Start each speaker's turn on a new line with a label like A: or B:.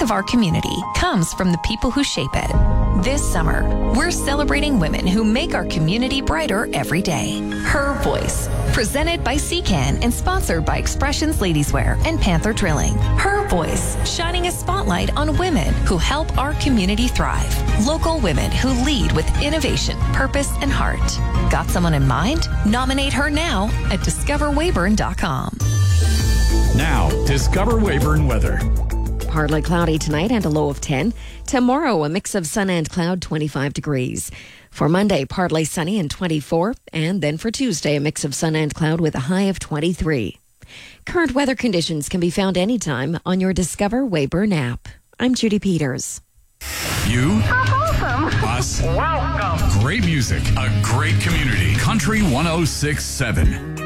A: of our community comes from the people who shape it. This summer, we're celebrating women who make our community brighter every day. Her Voice, presented by CCAN and sponsored by Expressions Ladieswear and Panther Drilling. Her Voice, shining a spotlight on women who help our community thrive. Local women who lead with innovation, purpose, and heart. Got someone in mind? Nominate her now at discoverweyburn.com.
B: Now, Discover Weyburn weather.
C: Partly cloudy tonight and a low of 10. Tomorrow, a mix of sun and cloud, 25 degrees. For Monday, partly sunny and 24. And then for Tuesday, a mix of sun and cloud with a high of 23. Current weather conditions can be found anytime on your Discover Weyburn app. I'm Judy Peters.
B: You.
D: Awesome.
B: Us.
D: Welcome.
B: Great music. A great community. Country 106.7.